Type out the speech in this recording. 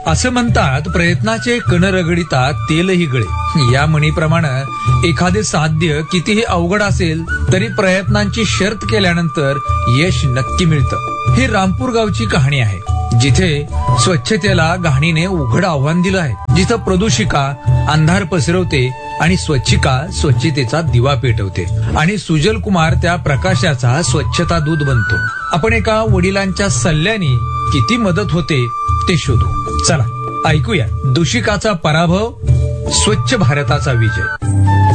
असं म्हणतात, प्रयत्नाचे कण रगडिता तेलही गळे. या म्हणीप्रमाणे एखादे साध्य कितीही अवघड असेल तरी प्रयत्नांची शर्त केल्यानंतर यश नक्की मिळतं. ही रामपूर गावची कहाणी आहे, जिथे स्वच्छतेला घाणीने उघड आव्हान दिलं आहे, जिथं प्रदूषिका अंधार पसरवते आणि स्वच्छिका स्वच्छतेचा दिवा पेटवते आणि सुजल कुमार त्या प्रकाशाचा स्वच्छता दूत बनतो. आपण एका वडिलांच्या सल्ल्याने किती मदत होते ते शोधू. चला ऐकूया दूषिकाचा पराभव, स्वच्छ भारताचा विजय.